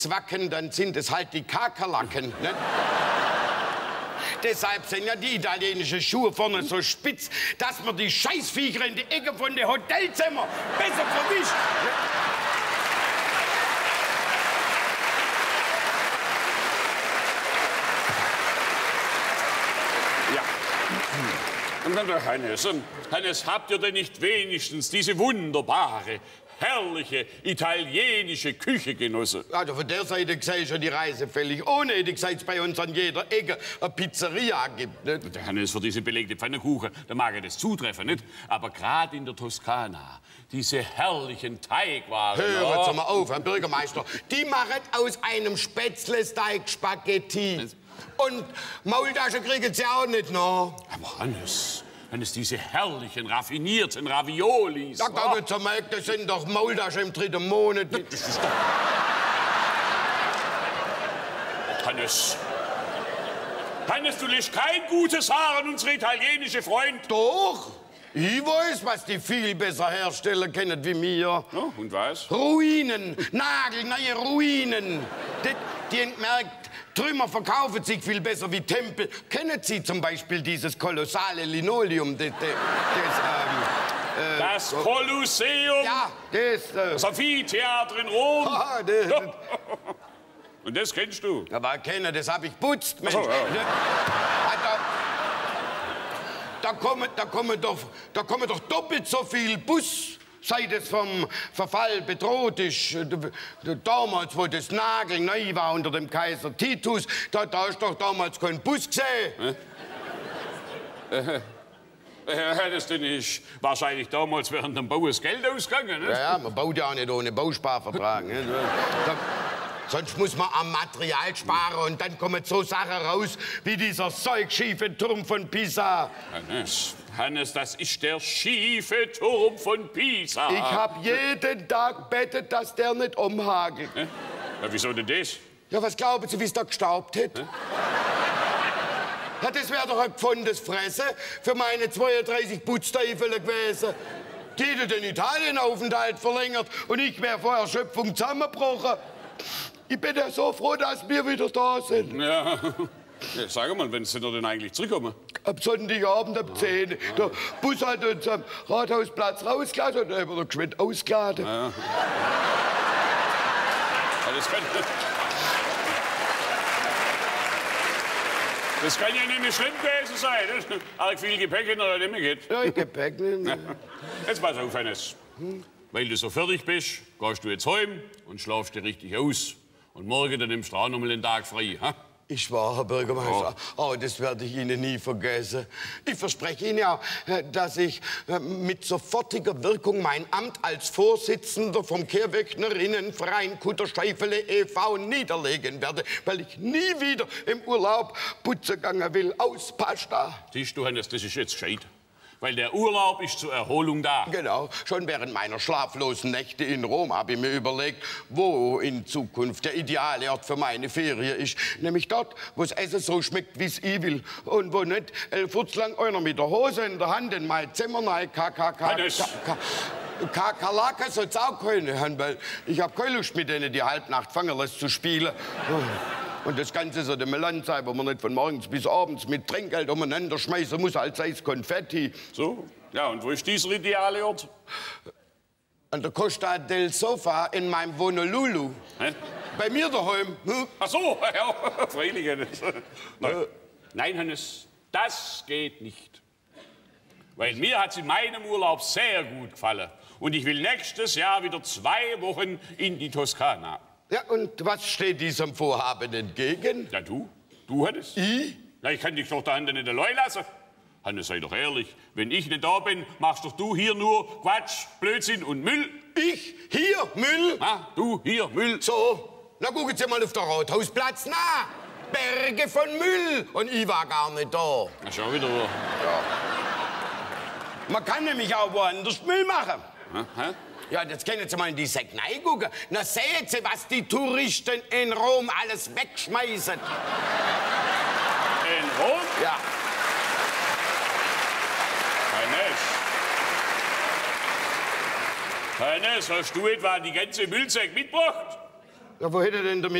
zwacken, dann sind es halt die Kakerlaken. Ne? Deshalb sind ja die italienischen Schuhe vorne so spitz, dass man die Scheißviecher in die Ecke von den Hotelzimmer besser verwischt. Ja. Und dann der Hannes. Hannes, habt ihr denn nicht wenigstens diese wunderbare, herrliche italienische Küche genossen? Also von der Seite sehe ich schon die Reise völlig unnötig, seit es bei uns an jeder Ecke eine Pizzeria gibt. Nicht? Der Hannes, für diese belegte Pfannkuchen, da mag er das zutreffen, nicht? Aber gerade in der Toskana, diese herrlichen Teigwaren... Hören Sie mal auf, Herr Bürgermeister. Die machen aus einem Spätzlesteig Spaghetti. Und Maultaschen kriegen Sie auch nicht noch. Aber Hannes, diese herrlichen, raffinierten Raviolis. Da kann ich zum Beispiel, das sind doch Maultaschen im 3. Monat. Das ist doch... Hannes, du lässt kein gutes Haar an unsere italienische Freund. Doch. Ich weiß, was die viel besser herstellen können wie mir. Ja, und was? Ruinen, nagelneue Ruinen. Die haben gemerkt, Trümmer verkaufen sich viel besser wie Tempel. Kennen Sie zum Beispiel dieses kolossale Linoleum? Das Kolosseum? Ja, das Amphitheater in Rom? Ah, Und das kennst du? Aber kennen, das hab ich putzt, Mensch. Ach so, ja. Da kommen doch doppelt so viel Bus, seit es vom Verfall bedroht ist. Damals, wo das Nageln neu war unter dem Kaiser Titus, da ist doch damals kein Bus gesehen. Das denn ist wahrscheinlich damals während dem Bau das Geld ausgegangen, ne? Ja, man baut ja auch nicht ohne Bausparvertrag. Ne? Sonst muss man am Material sparen und dann kommen so Sachen raus wie dieser säugschiefe Turm von Pisa. Hannes, das ist der schiefe Turm von Pisa. Ich hab jeden Tag bettet, dass der nicht umhagelt. Ja, wieso denn das? Ja, was glauben Sie, wie es da gestaubt hätte? Ja, das wäre doch ein gefundenes Fressen für meine 32 Putzteufel gewesen. Die hätten den Italienaufenthalt verlängert und ich wäre vor Erschöpfung zusammengebrochen. Ich bin ja so froh, dass wir wieder da sind. Ja, sag mal, wann sind wir denn eigentlich zurückkommen? Am Sonntagabend um 10. Der Bus hat uns am Rathausplatz rausgelassen und dann haben wir geschwind ausgeladen. Ja. Ja, das kann ja nicht mehr schlimm gewesen sein. Arg viel Gepäck in der Lemme geht. Ja, Gepäck nicht. Ja. Jetzt pass auf, Hannes. Weil du so fertig bist, gehst du jetzt heim und schlafst dir richtig aus. Und morgen dann nimmst du auch noch mal den Tag frei. Ha? Ich war, Herr Bürgermeister. Oh, das werde ich Ihnen nie vergessen. Ich verspreche Ihnen auch, dass ich mit sofortiger Wirkung mein Amt als Vorsitzender vom Kehrwöchnerinnenverein Kuttersteifele e.V. niederlegen werde, weil ich nie wieder im Urlaub putzen gegangen will. Aus Pasta. Siehst du, Hannes, das ist jetzt gescheit. Weil der Urlaub ist zur Erholung da. Genau. Schon während meiner schlaflosen Nächte in Rom habe ich mir überlegt, wo in Zukunft der ideale Ort für meine Ferien ist. Nämlich dort, wo das Essen so schmeckt, wie es ich will. Und wo nicht furzlang einer mit der Hose in der Hand in mein Zimmer rein Kakerlaken soll's auch keine haben, weil ich habe keine Lust, mit denen die Halbnacht Fangerless zu spielen. Und das Ganze so dem Land sein, wo man nicht von morgens bis abends mit Trinkgeld umeinander schmeißen muss, als sei es Konfetti. So? Ja, und wo ist dieser ideale Ort? An der Costa del Sofa in meinem Honolulu. Hä? Bei mir daheim. Ach so, ja, freilich. Nein, Hannes, das geht nicht. Weil mir hat es in meinem Urlaub sehr gut gefallen. Und ich will nächstes Jahr wieder 2 Wochen in die Toskana. Ja, und was steht diesem Vorhaben entgegen? Ja, du? Du hättest? Ich? Na, ich kann dich doch da hinten nicht allein lassen. Hannes, sei doch ehrlich. Wenn ich nicht da bin, machst doch du hier nur Quatsch, Blödsinn und Müll. Ich? Hier? Müll? Ah, du hier, Müll. So, na gucken Sie mal auf der Rathausplatz nach. Berge von Müll. Und ich war gar nicht da. Na, schau wieder. Ja. Man kann nämlich auch woanders Müll machen. Hä? Ja, jetzt können Sie mal in die Säcknei gucken. Na, sehen Sie, was die Touristen in Rom alles wegschmeißen. In Rom? Ja. Hannes, hast du etwa die ganze Müllsäcke mitgebracht? Ja, wo hätte er denn damit